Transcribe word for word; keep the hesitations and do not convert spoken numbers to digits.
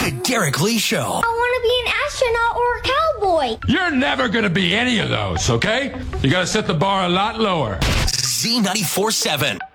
The Derek Lee Show. I want to be an astronaut or a cowboy. You're never going to be any of those, okay? You got to set the bar a lot lower. Z ninety-four seven.